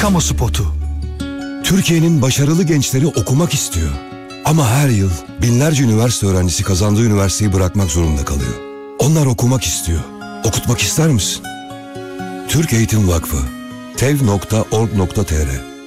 kamu spotu. Türkiye'nin başarılı gençleri okumak istiyor. Ama her yıl binlerce üniversite öğrencisi kazandığı üniversiteyi bırakmak zorunda kalıyor. Onlar okumak istiyor. Okutmak ister misin? Türk Eğitim Vakfı tev.org.tr